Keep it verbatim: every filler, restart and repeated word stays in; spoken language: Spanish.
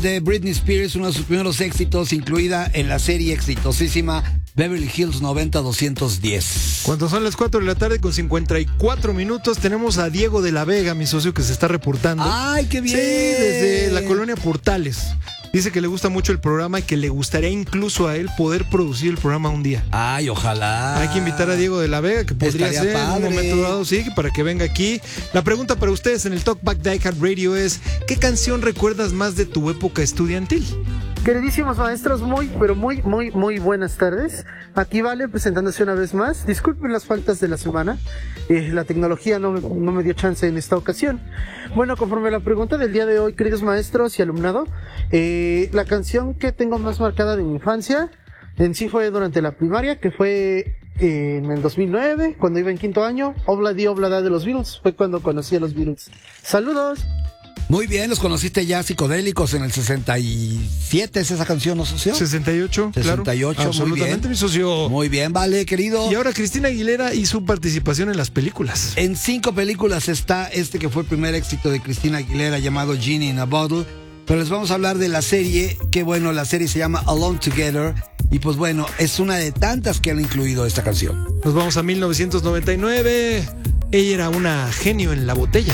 de Britney Spears, uno de sus primeros éxitos, incluida en la serie exitosísima Beverly Hills noventa doscientos diez. Cuando son las cuatro de la tarde con cincuenta y cuatro minutos, tenemos a Diego de la Vega, mi socio, que se está reportando. ¡Ay, qué bien! Sí, desde la colonia Portales. Dice que le gusta mucho el programa y que le gustaría incluso a él poder producir el programa un día. Ay, ojalá. Hay que invitar a Diego de la Vega, que podría Estaría ser padre. en un momento dado, sí, para que venga aquí. La pregunta para ustedes en el Talkback Die Hard Radio es: ¿qué canción recuerdas más de tu época estudiantil? Queridísimos maestros, muy, pero muy, muy, muy buenas tardes. Aquí Vale presentándose una vez más. Disculpen las faltas de la semana. Eh, la tecnología no me, no me dio chance en esta ocasión. Bueno, conforme a la pregunta del día de hoy, queridos maestros y alumnado, eh, la canción que tengo más marcada de mi infancia en sí fue durante la primaria, que fue eh, en el dos mil nueve, cuando iba en quinto año. Obla di Obla da de los Beatles. Fue cuando conocí a los Beatles. ¡Saludos! Muy bien, los conociste ya psicodélicos en el sesenta y siete, ¿es esa canción, no, socio? sesenta y ocho, sesenta y ocho, claro. muy Absolutamente, bien. mi socio. Muy bien, vale, querido. Y ahora Cristina Aguilera y su participación en las películas. En cinco películas está este que fue el primer éxito de Cristina Aguilera, llamado Genie in a Bottle. Pero les vamos a hablar de la serie, que bueno, la serie se llama Alone Together. Y pues bueno, es una de tantas que han incluido esta canción. Nos vamos a mil novecientos noventa y nueve. Ella era una genio en la botella.